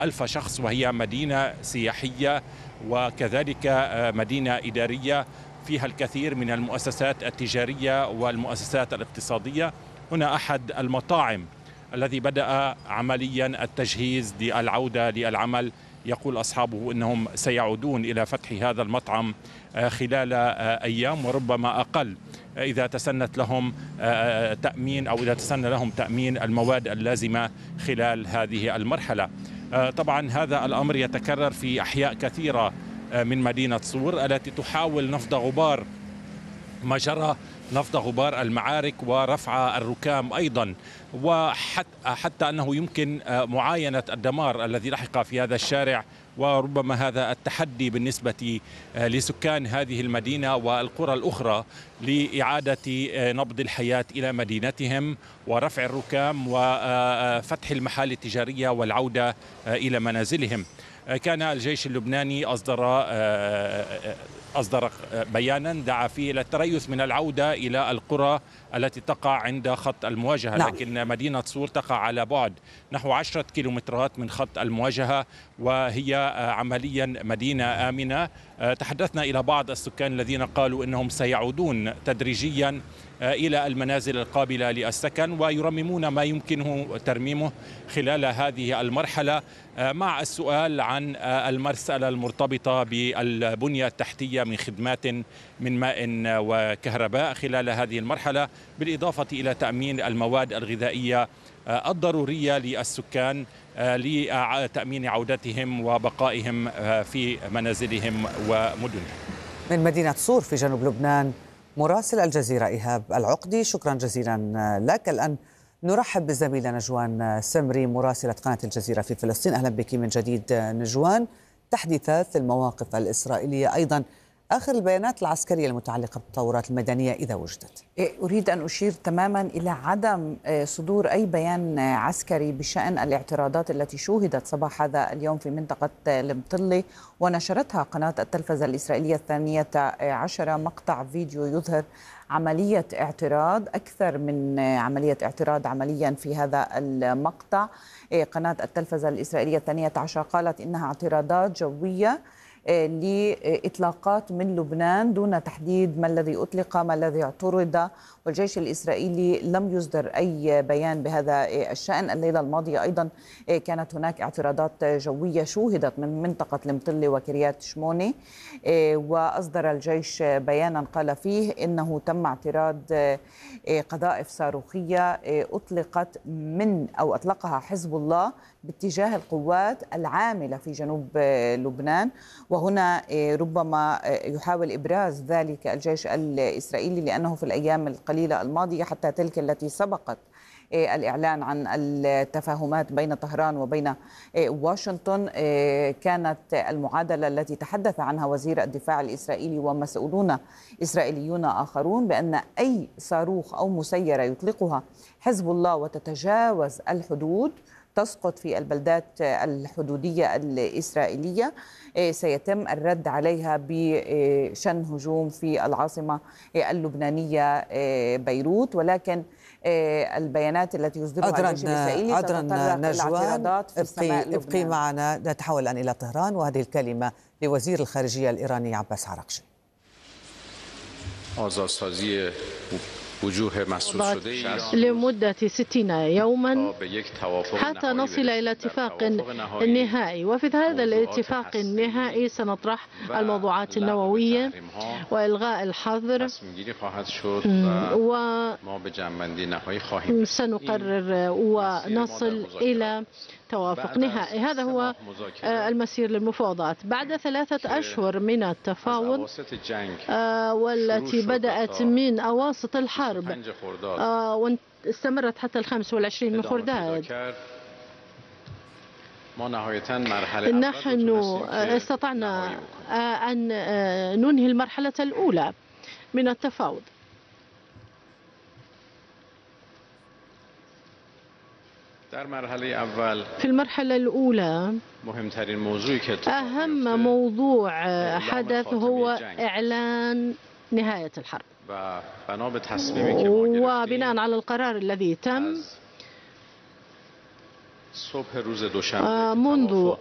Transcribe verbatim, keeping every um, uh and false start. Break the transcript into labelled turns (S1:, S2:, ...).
S1: ألف شخص، وهي مدينة سياحية وكذلك مدينة إدارية فيها الكثير من المؤسسات التجارية والمؤسسات الاقتصادية. هنا أحد المطاعم الذي بدأ عمليا التجهيز للعودة للعمل. يقول أصحابه أنهم سيعودون إلى فتح هذا المطعم خلال أيام وربما أقل، إذا تسنت لهم تأمين أو إذا تسنى لهم تأمين المواد اللازمة خلال هذه المرحلة. طبعا هذا الأمر يتكرر في أحياء كثيرة من مدينة صور التي تحاول نفض غبار ما جرى، نفض غبار المعارك ورفع الركام أيضا، وحتى حتى أنه يمكن معاينة الدمار الذي لحق في هذا الشارع. وربما هذا التحدي بالنسبة لسكان هذه المدينة والقرى الأخرى لإعادة نبض الحياة إلى مدينتهم ورفع الركام وفتح المحال التجارية والعودة إلى منازلهم. كان الجيش اللبناني أصدر أصدر بيانا دعا فيه إلى التريث من العودة إلى القرى التي تقع عند خط المواجهة. نعم. لكن مدينة صور تقع على بعد نحو عشرة كيلومترات من خط المواجهة، وهي عمليا مدينة آمنة. تحدثنا إلى بعض السكان الذين قالوا أنهم سيعودون تدريجيا إلى المنازل القابلة للسكن ويرممون ما يمكنه ترميمه خلال هذه المرحلة، مع السؤال عن المسألة المرتبطة بالبنية التحتية من خدمات من ماء وكهرباء خلال هذه المرحلة، بالإضافة إلى تأمين المواد الغذائية الضرورية للسكان لتأمين عودتهم وبقائهم في منازلهم ومدنهم.
S2: من مدينة صور في جنوب لبنان مراسل الجزيرة إيهاب العقدي، شكرا جزيلا لك. الآن نرحب بالزميلة نجوان سمري مراسلة قناة الجزيرة في فلسطين. أهلا بك من جديد نجوان. تحديثات المواقف الإسرائيلية، أيضا آخر البيانات العسكرية المتعلقة بالتطورات الميدانية إذا وجدت.
S3: أريد أن أشير تماما إلى عدم صدور أي بيان عسكري بشأن الاعتراضات التي شوهدت صباح هذا اليوم في منطقة المطلة، ونشرتها قناة التلفزة الإسرائيلية الثانية عشرة مقطع فيديو يظهر عملية اعتراض، أكثر من عملية اعتراض عمليا في هذا المقطع. قناة التلفزة الإسرائيلية الثانية عشرة قالت إنها اعتراضات جوية لإطلاقات من لبنان دون تحديد ما الذي أطلق ما الذي اعترض، والجيش الإسرائيلي لم يصدر أي بيان بهذا الشأن. الليلة الماضية أيضا كانت هناك اعتراضات جوية شوهدت من منطقة المطلة وكريات شموني، وأصدر الجيش بيانا قال فيه إنه تم اعتراض قذائف صاروخية أطلقت من أو أطلقها حزب الله باتجاه القوات العاملة في جنوب لبنان، وهنا ربما يحاول إبراز ذلك الجيش الإسرائيلي لأنه في الأيام القليلة الماضية حتى تلك التي سبقت الإعلان عن التفاهمات بين طهران وبين واشنطن كانت المعادلة التي تحدث عنها وزير الدفاع الإسرائيلي ومسؤولون إسرائيليون آخرون بأن أي صاروخ أو مسيرة يطلقها حزب الله وتتجاوز الحدود تسقط في البلدات الحدودية الإسرائيلية سيتم الرد عليها بشن هجوم في العاصمة اللبنانية بيروت. ولكن البيانات التي يصدرها الجيش الإسرائيلي تتطرق الاعتراضات في السماء اللبنانية.
S2: ابقي معنا، نتحول الآن إلى طهران وهذه الكلمة لوزير الخارجية الإيراني عباس عراقچی.
S4: لمدة ستين يوما حتى نصل إلى اتفاق نهائي، وفي هذا الاتفاق النهائي سنطرح الموضوعات النووية وإلغاء الحظر، وسنقرر ونصل إلى توافق نهائي. هذا هو المسير للمفاوضات بعد ثلاثة أشهر من التفاوض والتي بدأت من أواسط الحرب واستمرت حتى الخامس والعشرين من خرداد. نحن استطعنا أن ننهي المرحلة الأولى من التفاوض. في المرحلة الأولى أهم موضوع حدث هو إعلان نهاية الحرب، وبناء على القرار الذي تم منذ